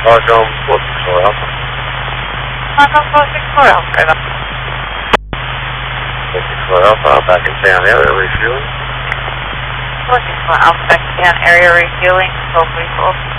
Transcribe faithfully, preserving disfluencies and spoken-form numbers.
Welcome, four six four Alpha. Welcome, four six four Alpha. four six four Alpha, back in town area, refueling. four six four Alpha, back in town area, refueling, twelve three four.